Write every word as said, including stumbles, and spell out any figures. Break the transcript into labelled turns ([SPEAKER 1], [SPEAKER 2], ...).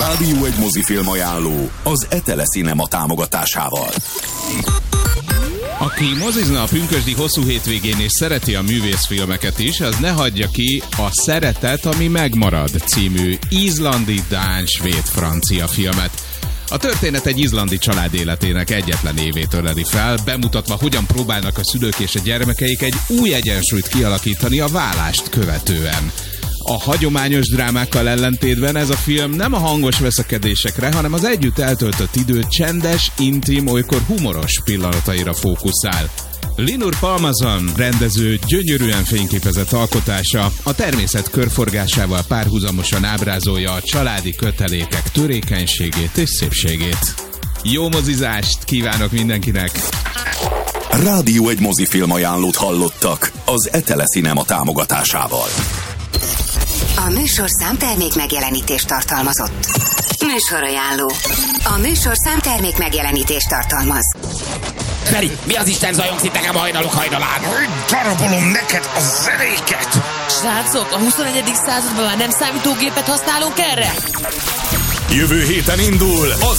[SPEAKER 1] Rádió egy mozifilm ajánló az Etele Cinema támogatásával.
[SPEAKER 2] Aki mozizna a pünkösdi hosszú hétvégén és szereti a művészfilmeket is, az ne hagyja ki a Szeretet, ami megmarad című izlandi, dán, svéd, francia filmet. A történet egy izlandi család életének egyetlen évét öleli fel, bemutatva, hogyan próbálnak a szülők és a gyermekeik egy új egyensúlyt kialakítani a válást követően. A hagyományos drámákkal ellentétben ez a film nem a hangos veszekedésekre, hanem az együtt eltöltött idő csendes, intim, olykor humoros pillanataira fókuszál. Linur Palmazan rendező gyönyörűen fényképezett alkotása a természet körforgásával párhuzamosan ábrázolja a családi kötelékek törékenységét és szépségét. Jó mozizást kívánok mindenkinek!
[SPEAKER 1] Rádió egy mozifilm ajánlót hallottak az Etele Cinema támogatásával.
[SPEAKER 3] A műsorszám termék megjelenítést tartalmazott. Műsorajánló. A műsorszám termék megjelenítést tartalmaz.
[SPEAKER 4] Feri, mi az Isten zajongsz itt nekem a hajnalok hajnalán?
[SPEAKER 5] Darabolom neked a zenéket!
[SPEAKER 6] Srácok, a huszonegyedik században már nem számítógépet használunk erre?
[SPEAKER 1] Jövő héten indul az